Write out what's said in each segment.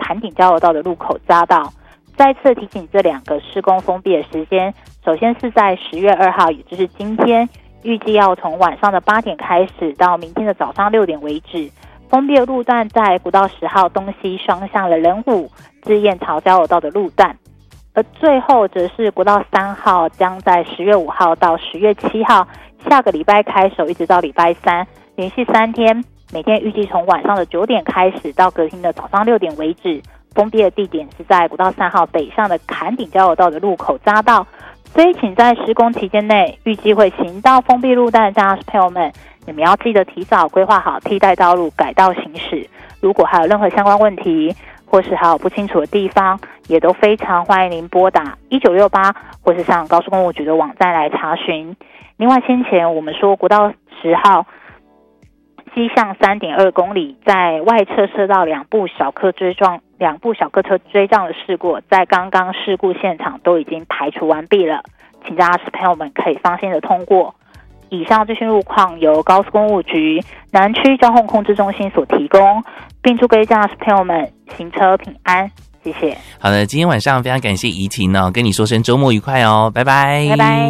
坎顶交流道的路口匝道。再次提醒这2个施工封闭的时间，首先是在10月2号，也就是今天，预计要从晚上的8点开始到明天的早上6点为止。封闭的路段在国道10号东西双向的仁武至燕巢交流道的路段，而最后则是国道3号将在10月5号到10月7号下个礼拜开首，一直到礼拜3，连续3天，每天预计从晚上的9点开始到隔天的早上6点为止。封闭的地点是在国道3号北上的坎顶交流道的路口匝道，所以请在施工期间内预计会行到封闭路段的驾驶朋友们，你们要记得提早规划好替代道路改道行驶。如果还有任何相关问题，或是还有不清楚的地方，也都非常欢迎您拨打1968，或是上高速公路局的网站来查询。另外，先前我们说国道10号西向 3.2 公里，在外侧车道2部小客车追撞的事故，在刚刚事故现场都已经排除完毕了，请驾驶朋友们可以放心的通过。以上最新路况由高速公路局南区交通控制中心所提供，并祝各位驾驶朋友们行车平安，谢谢。 好的，今天晚上非常感谢怡婷哦，跟你说声周末愉快哦，拜拜， 拜拜。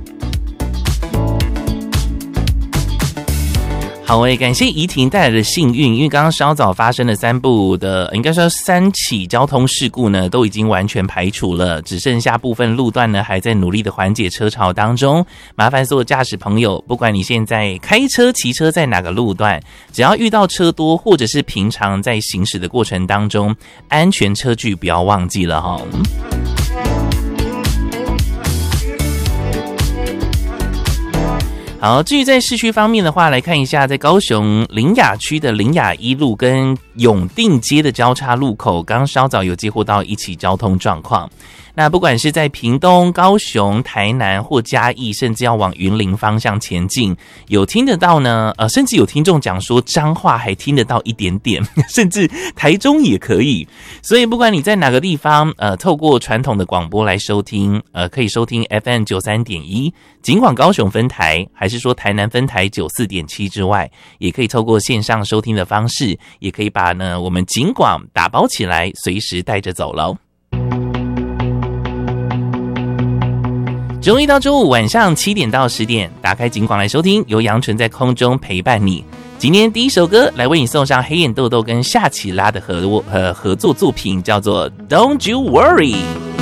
好诶，感谢怡婷带来的幸运，因为刚刚稍早发生的应该说3起交通事故呢，都已经完全排除了，只剩下部分路段呢还在努力的缓解车潮当中。麻烦所有驾驶朋友，不管你现在开车、骑车在哪个路段，只要遇到车多，或者是平常在行驶的过程当中，安全车距不要忘记了齁。好，至于在市区方面的话，来看一下，在高雄苓雅区的苓雅一路跟永定街的交叉路口，刚稍早有接获到一起交通状况。那不管是在屏东、高雄、台南或嘉义，甚至要往云林方向前进，有听得到呢？甚至有听众讲说彰化还听得到一点点，甚至台中也可以。所以不管你在哪个地方，透过传统的广播来收听，可以收听 FM 93.1，尽管高雄分台，还是说台南分台94.7之外，也可以透过线上收听的方式，也可以把呢我们尽管打包起来，随时带着走咯。周一到周五晚上7点到10点，打开警广来收听，由杨纯在空中陪伴你。今天第一首歌来为你送上黑眼豆豆跟夏奇拉的合作作品，叫做 Don't You Worry。